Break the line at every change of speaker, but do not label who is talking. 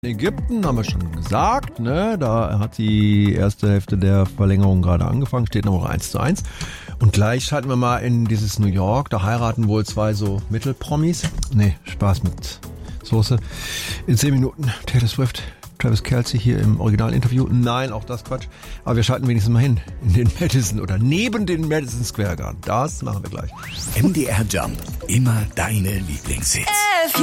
Ägypten, haben wir schon gesagt, ne? Da hat die erste Hälfte der Verlängerung gerade angefangen, steht noch 1:1. Und gleich schalten wir mal in dieses New York, da heiraten wohl zwei so Mittelpromis. Nee, Spaß mit Soße. In 10 Minuten Taylor Swift, Travis Kelce hier im Originalinterview. Nein, auch das Quatsch. Aber wir schalten wenigstens mal hin, in den Madison oder neben den Madison Square Garden. Das machen wir gleich.
MDR Jump, immer deine Lieblingshits.